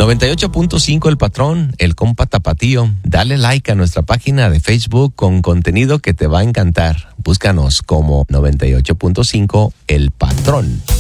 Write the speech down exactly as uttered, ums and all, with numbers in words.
noventa y ocho punto cinco El Patrón, el compa Tapatío. Dale like a nuestra página de Facebook con contenido que te va a encantar. Búscanos como noventa y ocho punto cinco El Patrón.